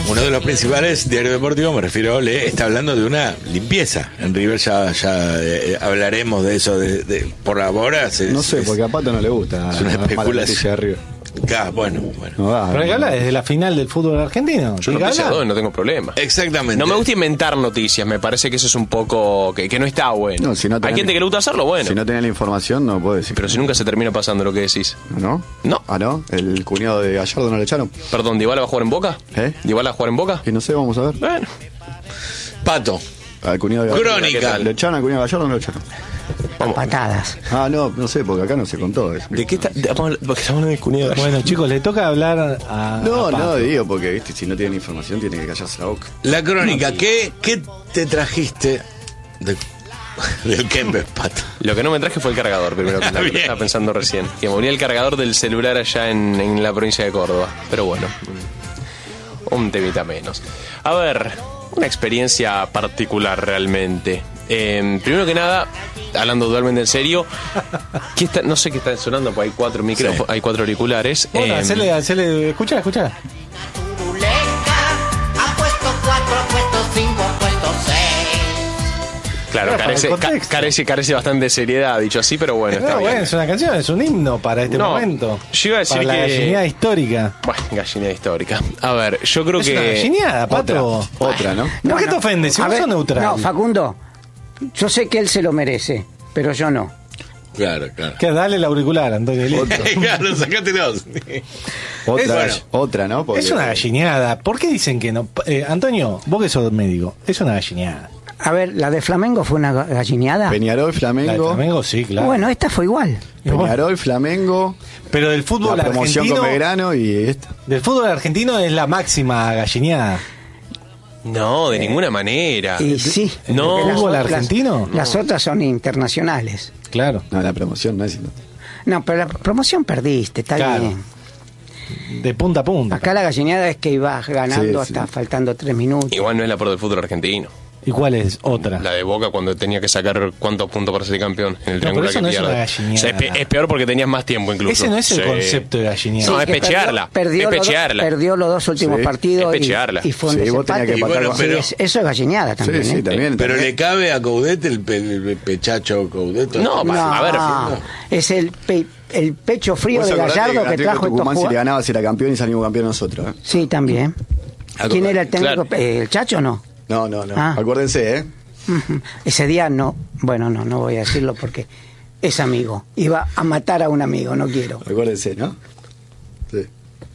uno de los principales diarios deportivos, me refiero a Olé, está hablando de una limpieza. En River ya hablaremos de eso. Por ahora. No sé, porque a Pato no le gusta. Es una especulación. De River. Bueno. No va, pero hay que hablar desde la final del fútbol argentino. Yo noticias doy, no tengo problema. Exactamente. No me gusta inventar noticias, me parece que eso es un poco que no está bueno. No, si no hay gente que le gusta hacerlo, bueno. Si no tenés la información, no puedo decir. Pero si nunca se termina pasando lo que decís. ¿No? No. Ah, ¿no? ¿El cuñado de Gallardo no le echaron? Perdón, ¿Dybala va a jugar en Boca? ¿Dybala va a jugar en Boca? Y no sé, vamos a ver. Bueno. Pato. Al cuñado de Gallardo. Crónica. ¿Le echaron al cuñado de Gallardo o no le echaron? Patadas. Ah, no sé, porque acá no se contó eso. ¿De qué porque estamos hablando de cuñado? Bueno, chicos, le toca hablar a No, digo, porque viste, si no tienen información tiene que callarse la boca. La crónica, ¿qué te trajiste del Kempes, Pato? Lo que no me traje fue el cargador, primero que nada, estaba pensando recién. Que me unía el cargador del celular allá en la provincia de Córdoba. Pero bueno, un temita menos. A ver, una experiencia particular realmente. Primero que nada, hablando totalmente en serio, no sé qué está sonando, porque hay 4 micrófonos, hay 4 auriculares. Bueno, hacele, escucha. Ha puesto 4, ha puesto 5, ha puesto 6. Claro, carece bastante de seriedad, dicho así, pero bueno, está bien. Es una canción, es un himno para este momento. Yo iba a decir para la gallineada histórica. Bueno, gallineada histórica. A ver, yo creo es que... una gallineada, Pato. Otra, ¿no? ¿Por qué te ofendes? Si vos sos neutral. No, Facundo, yo sé que él se lo merece, pero yo no. Claro. Que dale el auricular, Antonio. Claro, sacátelos. Otra, ¿no? Porque es una gallineada. ¿Por qué dicen que no? Antonio, vos que sos médico, es una gallineada. A ver, la de Flamengo fue una gallineada. Peñarol, Flamengo. La de Flamengo, sí, claro. Bueno, esta fue igual. Promoción Flamengo. Pero del fútbol la promoción argentino. con Belgrano y esta. Del fútbol argentino es la máxima gallineada. No, de ninguna manera. Y sí. No. ¿El fútbol argentino? Las otras son internacionales. Claro. No, la promoción no es. No, pero la promoción perdiste, está bien. De punta a punta. Acá la gallineada es que ibas ganando hasta faltando 3 minutos. Igual no es la por del fútbol argentino. ¿Y cuál es otra? La de Boca cuando tenía que sacar cuántos puntos para ser campeón en el triángulo pero eso que no es pierde. una gallineada. O sea, es peor porque tenías más tiempo incluso. Ese no es el concepto de gallineada. No, es pechearla. Perdió los 2 últimos partidos es pechearla. y fue un desempate. Eso es gallineada también. Sí, también. Pero le cabe a Coudet el pechacho Coudet. No, a ver. Es el pecho frío de Gallardo que trajo estos jugadores. Si le ganaba, si era campeón y salimos campeón nosotros. Sí, también. ¿Quién era el técnico? ¿El Chacho o no? No. Acuérdense, Ese día no voy a decirlo porque es amigo. Iba a matar a un amigo, no quiero. Acuérdense, ¿no? Sí.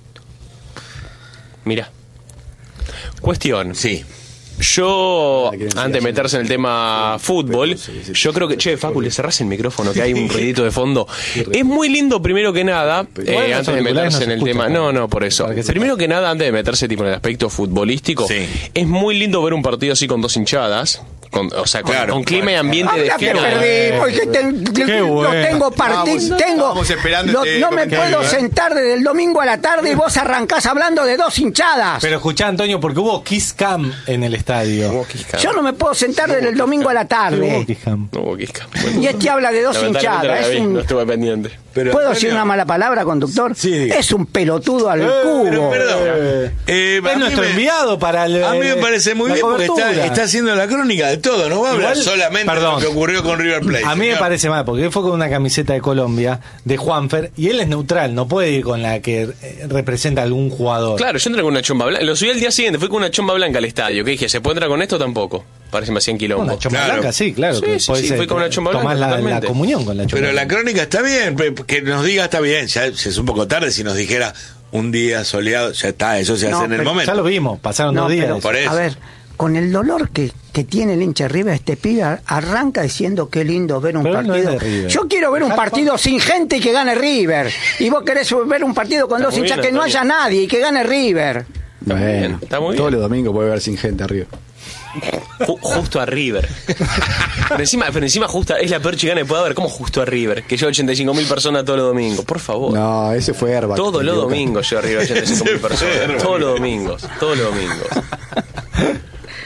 Mira. Cuestión. Sí. Yo, antes de meterse en el tema fútbol, yo creo que... Che, Facu, le cerrás el micrófono, que hay un ruidito de fondo. Es muy lindo, primero que nada, antes de meterse en el tema... No, por eso. Primero que nada, antes de meterse tipo en el aspecto futbolístico, es muy lindo ver un partido así con 2 hinchadas. Con clima y ambiente de que perdí, porque no tengo partido, no me puedo sentar desde el domingo a la tarde y vos arrancás hablando de 2 hinchadas. Pero escuchá, Antonio, porque hubo Kiss Cam en el estadio. Yo no me puedo sentar desde el domingo a la tarde. No hubo Kiss Cam. Y este habla de 2 hinchadas. No estuve pendiente. Pero, ¿puedo decir una mala palabra, conductor? Sí, diga. Es un pelotudo al cubo. Perdón. Es nuestro enviado para el... A mí me parece muy bien porque está haciendo la crónica de todo. No va a hablar solamente de lo que ocurrió con River Plate. A mí me parece mal, porque él fue con una camiseta de Colombia, de Juanfer, y él es neutral, no puede ir con la que representa a algún jugador. Claro, yo entré con una chomba blanca. Lo subí al día siguiente, fui con una chomba blanca al estadio. Que dije, ¿se puede entrar con esto? Tampoco. Parece más 100 kilómetros. Una chomba blanca, sí, claro. Sí, fui con una chomba blanca. Tomás la comunión con la chomba Pero blanca. la crónica está bien, que nos diga está bien. Ya es un poco tarde si nos dijera un día soleado, ya está, eso se hace en el momento. Ya lo vimos, pasaron 2 días. Por eso. A ver, con el dolor que tiene el hincha de River, este pibe arranca diciendo qué lindo ver un pero partido. No es de River. Yo quiero ver un partido sin gente y que gane River. Y vos querés ver un partido con 2 hinchas que no haya nadie y que gane River. Bueno, está muy bien. Todos los domingos puede ver sin gente arriba. Justo a River. Pero encima justo es la peor chicana que puede haber. ¿Cómo justo a River? Que lleva 85.000 personas todos los domingos. Por favor. No, ese fue Herba. Todos los domingos lleva arriba 85.000 personas. Todos los domingos.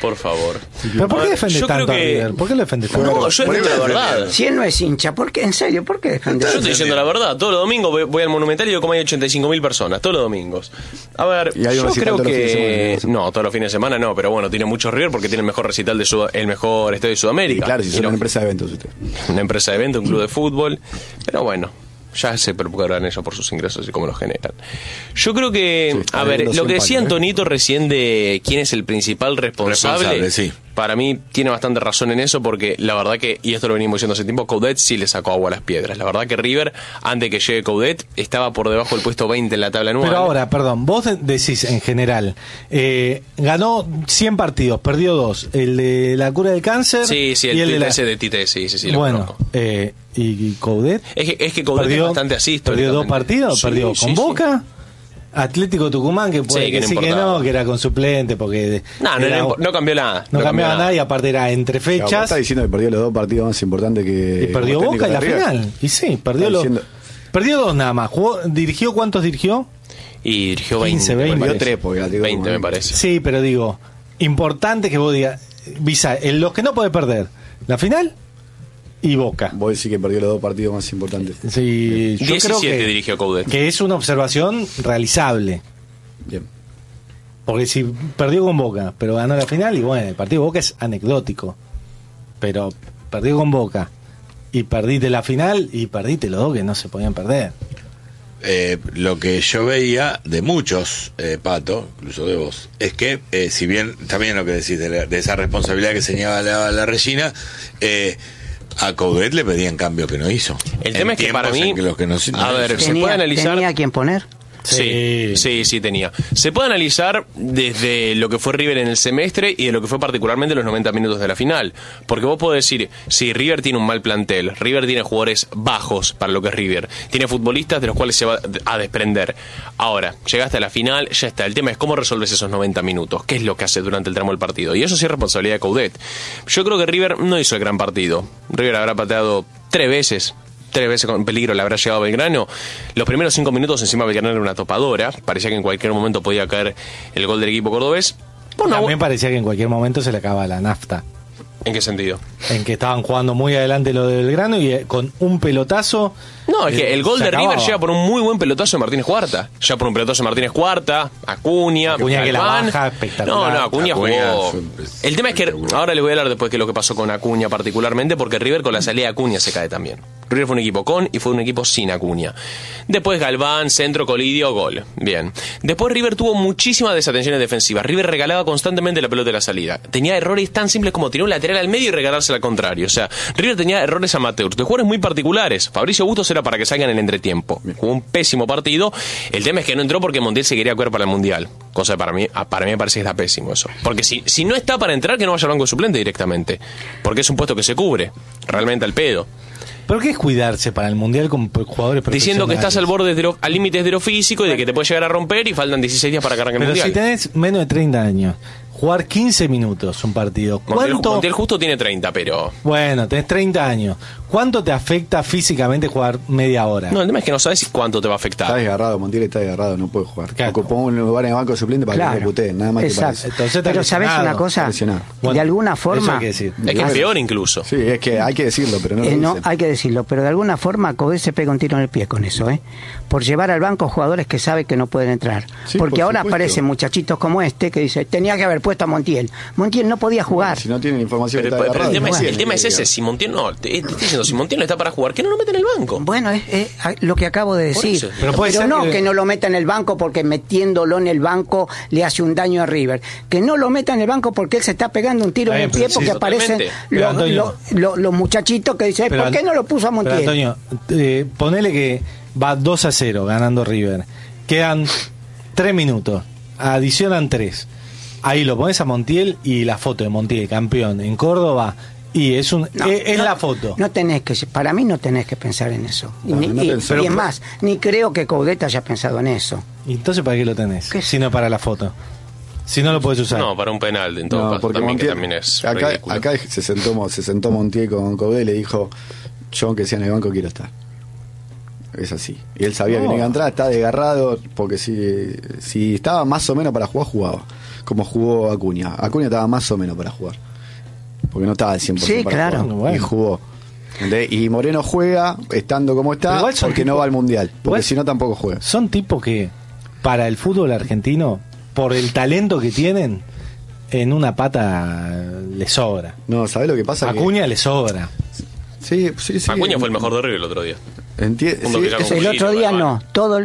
Por favor. ¿Pero por qué defende yo tanto creo a que- River? ¿Por qué lo defende tanto? No, yo entiendo la verdad. Si él no es hincha, ¿por qué? En serio, ¿por qué defender? Yo estoy diciendo la verdad. Todos los domingos voy al Monumental y digo como hay 85.000 personas. Todos los domingos. A ver, Y hay un yo recital creo todos los fines de que... semana, No, todos los fines de semana no, pero bueno, tiene mucho River porque tiene el mejor recital el mejor estadio de Y Sudamérica. claro, si Y son no- una empresa de eventos usted. una empresa de evento, un club de fútbol. Pero bueno, ya se preocuparán ellos por sus ingresos y cómo los generan. Yo creo que, Sí, a está ver, viendo lo que 100 decía palos, Antonito recién de quién es el principal responsable, Sí. para mí tiene bastante razón en eso porque la verdad que, y esto lo venimos diciendo hace tiempo, Coudet sí le sacó agua a las piedras. La verdad que River, antes que llegue Coudet, estaba por debajo del puesto 20 en la tabla anual. Pero ahora, perdón, vos decís en general, ganó 100 partidos, perdió 2. El de la cura del cáncer Sí, y el el de la... ese de Tite, sí, lo Bueno, conozco. y Coudet Es que Coudet es bastante así. perdió 2 históricamente. partidos, Sí, perdió sí, con sí. Boca, Atlético Tucumán, que puede Sí, que no decir que importaba. no, que era con suplente, porque No cambió nada. no cambiaba nada y aparte era entre Claro, vos fechas estás diciendo que perdió los 2 partidos más importantes que... y perdió como Boca en la técnico de River. final. Y sí, perdió Estás diciendo- perdió 2 nada más. ¿Dirigió cuántos dirigió? Y dirigió 20. 15, 20. me Perdió parece. 3 porque Atlético 20 me Tucumán. parece. Sí, pero digo, importante que vos digas, Visa, en los que no puede perder, la final y Boca. Vos decís que perdió los 2 partidos más importantes. Sí, yo 17 creo que, dirigió Coudet. que es una observación realizable. Bien. Porque si perdió con Boca, pero ganó la final, y bueno, el partido de Boca es anecdótico. Pero perdió con Boca y perdiste la final y perdiste los 2 que no se podían perder. Lo que yo veía de muchos, Pato, incluso de vos, es que, si bien también lo que decís de esa responsabilidad que señalaba la Regina, a Coudet le pedían cambio que no hizo. El tema es que para mí, a ver, se puede analizar. ¿Tenía quien poner? Sí, tenía. Se puede analizar desde lo que fue River en el semestre y de lo que fue particularmente los 90 minutos de la final. Porque vos podés decir, sí, River tiene un mal plantel, River tiene jugadores bajos para lo que es River, tiene futbolistas de los cuales se va a desprender. Ahora, llegaste a la final, ya está. El tema es cómo resolves esos 90 minutos, qué es lo que hace durante el tramo del partido. Y eso sí es responsabilidad de Coudet. Yo creo que River no hizo el gran partido. River habrá pateado 3 veces con peligro le habrá llegado a Belgrano. Los primeros 5 minutos encima Belgrano era una topadora. Parecía que en cualquier momento podía caer el gol del equipo cordobés. Bueno, También parecía que en cualquier momento se le acaba la nafta. ¿en qué sentido? En que estaban jugando muy adelante lo de Belgrano y con un pelotazo. No, es que el gol se de River acababa. llega por un muy buen pelotazo de Martínez Cuarta. Ya por un pelotazo de Martínez Cuarta, Acuña Que la Galván. baja espectacular. No, Acuña jugó. es El tema es que ahora les voy a hablar después de lo que pasó con Acuña particularmente, porque River con la salida de Acuña se cae también. River fue un equipo con y fue un equipo sin Acuña. Después Galván, centro, Colidio, gol. Bien. Después River tuvo muchísimas desatenciones defensivas. River regalaba constantemente la pelota de la salida. Tenía errores tan simples como tirar un lateral al medio y regalársela al contrario. O sea, River tenía errores amateurs, de jugadores muy particulares. Fabricio Bustos era para que salgan en el entretiempo. Jugó un pésimo partido. El tema es que no entró porque Montiel se quería cuidar para el Mundial. Cosa que para mí me parece que está pésimo eso. Porque si no está para entrar, que no vaya al banco de suplente directamente. Porque es un puesto que se cubre. Realmente al pedo. ¿Pero qué es cuidarse para el Mundial con jugadores profesionales? Diciendo que estás al borde al límite de lo físico y de que te puedes llegar a romper y faltan 16 días para que arranque el Pero Mundial. si tenés menos de 30 años, jugar 15 minutos un partido, ¿cuánto? Montiel justo tiene 30, pero... Bueno, tenés 30 años. ¿Cuánto te afecta físicamente jugar media hora? No, el tema es que no sabes cuánto te va a afectar. Está desgarrado, Montiel está desgarrado, no puede jugar. Claro. Ocupó un lugar en el banco de suplente para que no lo puteen, nada más que para Exacto. eso. Entonces está Pero ¿sabés lesionado. una cosa? Lesionado. Bueno, de alguna eso forma... hay que decir. Es que es peor incluso. Sí, es que hay que decirlo, pero no lo no, dicen. hay que decirlo, pero de alguna forma Coudet se pega un tiro en el pie con eso, por llevar al banco jugadores que sabe que no pueden entrar. Sí, Porque por ahora supuesto. aparecen muchachitos como este que dice, tenía que haber puesto a Montiel. Montiel no podía jugar. Si no tienen información, Pero, está pero desgarrado. el tema es ese. Si Montiel no, te estoy diciendo, si Montiel no está para jugar, ¿qué no lo mete en el banco? Bueno, es lo que acabo de Por decir. eso. Pero puede ser no que- que no lo meta en el banco porque metiéndolo en el banco le hace un daño a River. Que no lo meta en el banco porque él se está pegando un tiro Está en el bien, pie pero porque sí, aparecen totalmente. Pero, Antonio, los muchachitos que dicen, Pero, ¿por qué no lo puso a Montiel? Pero, Antonio, ponele que va 2-0 ganando River. Quedan 3 minutos. Adicionan 3. Ahí lo pones a Montiel y la foto de Montiel, campeón en Córdoba. Y es No, la foto. No tenés que, para mí no tenés que pensar en eso. No, no pensé. Y es más, ni creo que Coudet haya pensado en eso. ¿Y entonces para qué lo tenés? ¿Qué? Si no para la foto. Si no lo puedes usar. No, para un penal, en todo No, caso, porque también, que Montiel, también es acá ridículo. se sentó Montiel con Coudet y le dijo, yo aunque sea en el banco quiero estar. Es así. Y él sabía que no iba a entrar, está desgarrado, porque si estaba más o menos para jugar, jugaba. Como jugó Acuña. Acuña estaba más o menos para jugar. Porque no estaba al 100% Sí, para claro. jugar. Bueno. Y jugó. Y Moreno juega estando como está, porque no va al Mundial. Porque si no, tampoco juega. Son tipos que, para el fútbol argentino, por el talento que tienen, en una pata le sobra. No, ¿sabés lo que pasa? Acuña le sobra. Sí. Acuña fue el mejor de River el otro día. El otro día no, todo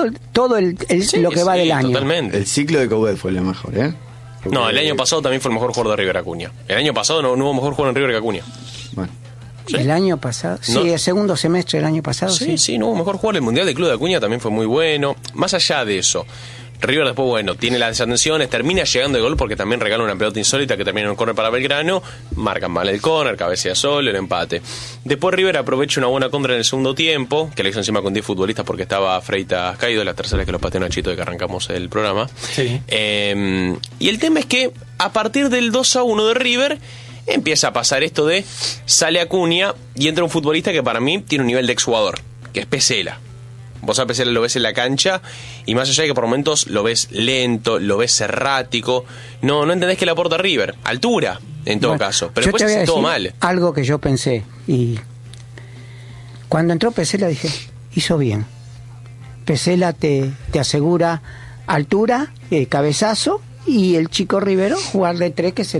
lo que va del año. Totalmente. El ciclo de Coudet fue lo mejor, ¿eh? Porque No, el año pasado también fue el mejor jugador de River, Acuña. El año pasado no hubo mejor jugador en River que Acuña. Bueno. Sí. El año pasado, sí, No. el segundo semestre del año pasado, Sí, no hubo mejor jugador. El Mundial del Club de Acuña también fue muy bueno. Más allá de eso, River después, bueno, tiene las desatenciones, termina llegando de gol porque también regala una pelota insólita que termina en un córner para Belgrano, marcan mal el córner, cabecea Sol, el empate. Después River aprovecha una buena contra en el segundo tiempo, que le hizo encima con 10 futbolistas porque estaba Freitas caído, la tercera vez que los pateó Nachito de que arrancamos el programa. Sí. Y el tema es que a partir del 2-1 de River empieza a pasar esto de sale Acuña y entra un futbolista que para mí tiene un nivel de exjugador, que es Pesela. Vos a Pesela lo ves en la cancha y más allá de que por momentos lo ves lento, lo ves errático, no entendés que le aporta River. Altura, en todo caso. Pero yo después te voy a hace todo decir mal. algo que yo pensé, y cuando entró Pesela dije, hizo bien. Pesela te asegura altura, cabezazo, y el chico Rivero jugar de 3 que se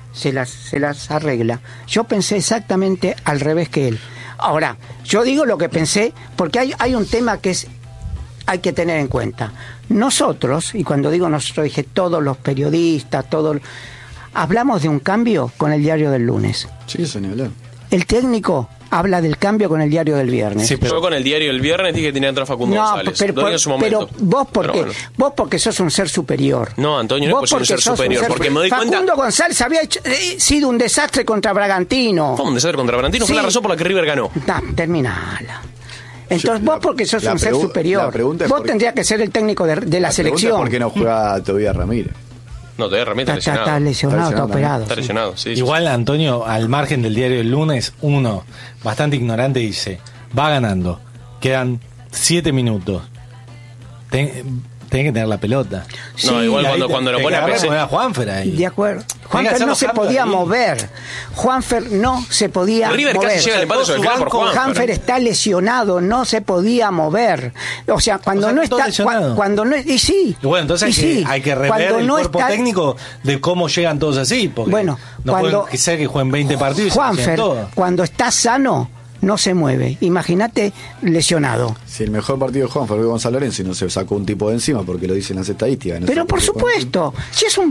las arregla. Yo pensé exactamente al revés que él. Ahora, yo digo lo que pensé porque hay un tema que hay que tener en cuenta. Nosotros, y cuando digo nosotros dije todos los periodistas, hablamos de un cambio con el diario del lunes. Sí, eso ni hablar. El técnico habla del cambio con el diario del viernes. Sí, Yo con el diario del viernes dije que tenía que entrar Facundo González. Lo dije en su momento. Pero vos, ¿por qué? Bueno. Vos porque sos un ser superior. No, Antonio, no es Vos por ser un ser sos superior, porque me doy cuenta... Facundo González había sido un desastre contra Bragantino. Fue un desastre contra Bragantino, fue Sí. la razón por la que River ganó. Terminala. Entonces vos porque sos un ser la superior. pregunta es Vos por- tendrías que ser el técnico de la pregunta es selección. ¿por qué no juega Tobías Ramírez? No, todavía realmente Está lesionado. lesionado, está operado. Está sí. lesionado, sí. Igual, Antonio, al margen del diario del lunes, uno bastante ignorante dice, va ganando, quedan 7 minutos. Tenés que tener la pelota. No, igual cuando lo pone a PC. a Juanfer ahí. De acuerdo. Tenés que Juanfer hacer no los se cambios podía ahí. mover. Juanfer no se podía River mover. casi llega al empate sobre el final por Juanfer. Juanfer está lesionado, no se podía mover. O sea, cuando O sea, no todo está, lesionado. cuando no, y sí. Y bueno, entonces hay que rever Cuando el no cuerpo está- técnico de cómo llegan todos así. Porque Bueno, no cuando pueden ser que jueguen 20 partidos y se Juanfer, lesionen todos. cuando está sano, no se mueve. Imagínate lesionado. Si el mejor partido de Juan fue Gonzalo Lorenzo y no se sacó un tipo de encima porque lo dicen las estadísticas. No Pero sé por qué supuesto, si es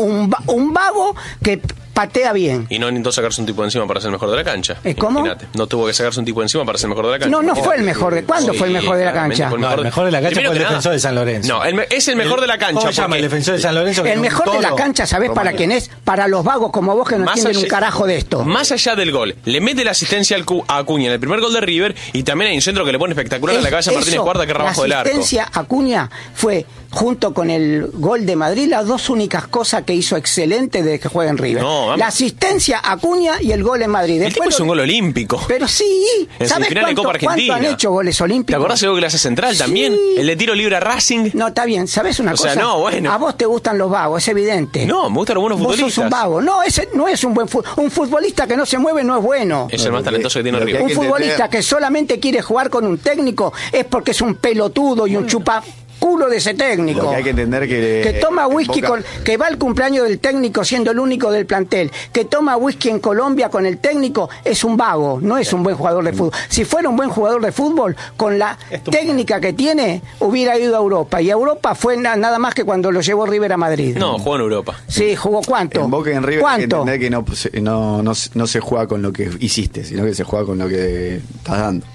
un vago que patea bien. Y no intentó sacarse un tipo de encima para ser el mejor de la cancha. ¿Cómo? Imagínate. No tuvo que sacarse un tipo de encima para ser el mejor de la cancha. No fue el mejor de... ¿Cuándo fue el mejor de la claramente cancha? fue No, el mejor de la cancha Primero fue el que nada. defensor de San Lorenzo. No, es el mejor de la cancha. ¿Cómo se llama porque el defensor de San Lorenzo? que El es un mejor de la toro? cancha, ¿sabés para quién es? Para los vagos como vos que no entienden un carajo de esto. Más allá del gol, le mete la asistencia a Acuña en el primer gol de River y también hay un centro que le pone espectacular a la cabeza a Martínez Cuarta que es abajo del La arco. asistencia a Acuña fue, junto con el gol de Madrid, las dos únicas cosas que hizo excelente desde que juega en River. No, vamos. La asistencia a Acuña y el gol en Madrid. El tipo Después hizo un gol olímpico. Pero sí, En ¿sabés semifinal de Copa cuánto Argentina. han hecho goles ¿Te olímpicos? acordás del gol que le hace Central Sí. también? El de tiro libre a Racing. No, está bien, ¿sabés una O cosa? sea, no, bueno. A vos te gustan los vagos, es evidente. No, me gustan los buenos Vos futbolistas. sos un vago. No, ese no es un buen un futbolista que no se mueve no es bueno. Es el más talentoso que tiene lo que River. hay Un que futbolista entender- que solamente quiere jugar con un técnico es porque es un pelotudo y un chupaculo de ese técnico. Lo que hay que entender que toma whisky Boca- que va al cumpleaños del técnico siendo el único del plantel, que toma whisky en Colombia con el técnico, es un vago, no es un buen jugador de fútbol. Si fuera un buen jugador de fútbol, con la técnica que tiene, hubiera ido a Europa. Y a Europa fue nada más que cuando lo llevó River a Madrid. No, jugó en Europa. Sí, jugó ¿cuánto? En Boca y en River hay que ¿Cuánto? entender que no se juega con lo que hiciste, sino que se juega con lo que estás dando.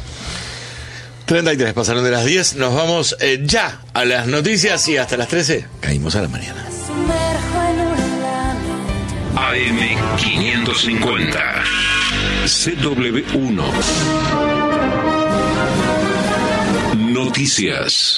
33 pasaron de las 10. Nos vamos ya a las noticias y hasta las 13 caímos a la mañana. AM550 CW1 Noticias.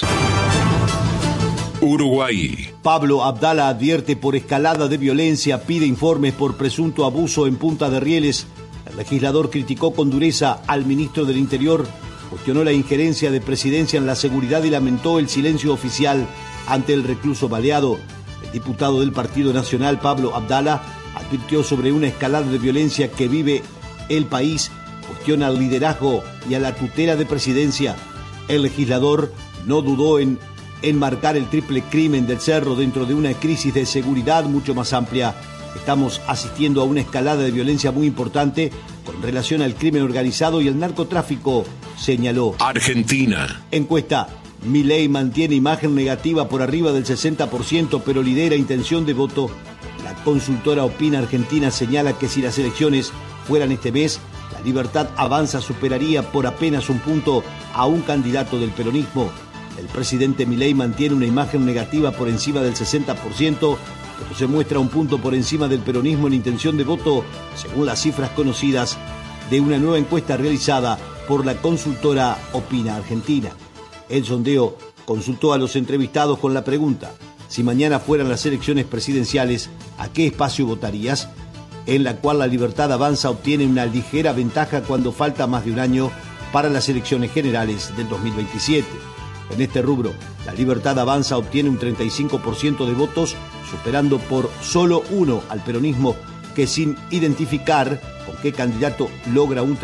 Uruguay. Pablo Abdala advierte por escalada de violencia, pide informes por presunto abuso en Punta de Rieles. El legislador criticó con dureza al ministro del Interior cuestionó la injerencia de Presidencia en la seguridad y lamentó el silencio oficial ante el recluso baleado. El diputado del Partido Nacional, Pablo Abdala, advirtió sobre una escalada de violencia que vive el país, cuestiona al liderazgo y a la tutela de Presidencia. El legislador no dudó en enmarcar el triple crimen del Cerro dentro de una crisis de seguridad mucho más amplia. Estamos asistiendo a una escalada de violencia muy importante con relación al crimen organizado y el narcotráfico, señaló. Argentina. Encuesta. Milei mantiene imagen negativa por arriba del 60%, pero lidera intención de voto. La consultora Opina Argentina señala que si las elecciones fueran este mes, La Libertad Avanza superaría por apenas un punto a un candidato del peronismo. El presidente Milei mantiene una imagen negativa por encima del 60%, pero se muestra un punto por encima del peronismo en intención de voto, según las cifras conocidas de una nueva encuesta realizada por la consultora Opina Argentina. El sondeo consultó a los entrevistados con la pregunta: si mañana fueran las elecciones presidenciales, ¿a qué espacio votarías? En la cual La Libertad Avanza obtiene una ligera ventaja cuando falta más de un año para las elecciones generales del 2027. En este rubro, La Libertad Avanza obtiene un 35% de votos, superando por solo uno al peronismo, que sin identificar con qué candidato logra un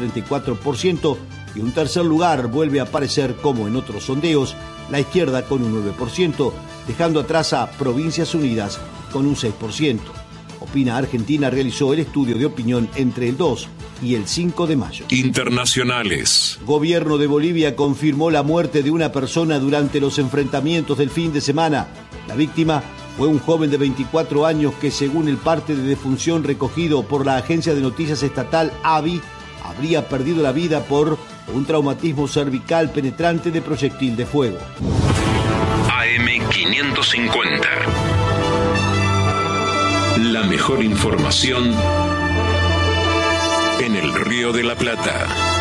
34%, y un tercer lugar vuelve a aparecer, como en otros sondeos, la izquierda con un 9%, dejando atrás a Provincias Unidas con un 6%. Opina Argentina realizó el estudio de opinión entre el 2 y el 5 de mayo. Internacionales. Gobierno de Bolivia confirmó la muerte de una persona durante los enfrentamientos del fin de semana. La víctima fue un joven de 24 años que, según el parte de defunción recogido por la agencia de noticias estatal AVI, habría perdido la vida por un traumatismo cervical penetrante de proyectil de fuego. AM550. La mejor información en el Río de la Plata.